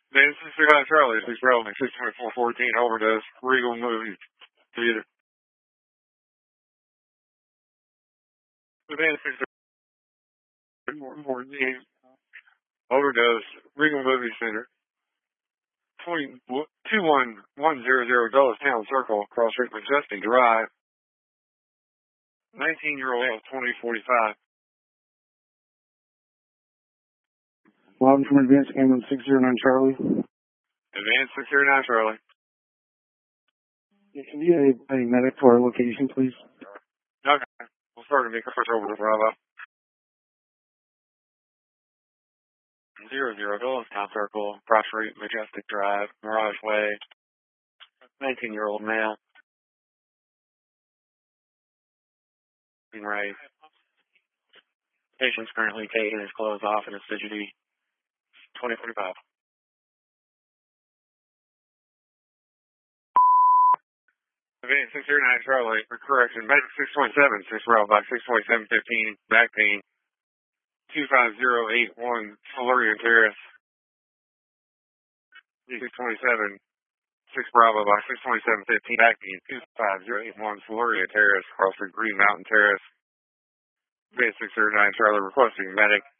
Advance 639 Charlie, 6 Bravo, 62414, overdose, Regal Movie Theater. Advance 639 overdose, Regal Movie Center. 21100 Dulles Town Circle, Cross Street Majestic Drive. 19-year-old male, 2045. Lobby from Advance Ambulance 609 Charlie. Advance 609 Charlie. Yeah, can you get a medic to our location, please? Okay. We'll start to make a first over to Bravo. 00 Dulles Town Circle, Cross Street Majestic Drive, Mirage Way. 19-year-old male. Being raised. Patient's currently taking his clothes off in a Acidity 2045. Advance 609 Charlie, correction, medic 627, 6 Bravo, by 62715, back pain, 25081, Solaria Terrace, 627, 6 Bravo, by 62715, back pain, 25081, Solaria Terrace, Cross Street Green Mountain Terrace, Advance 609 Charlie, requesting medic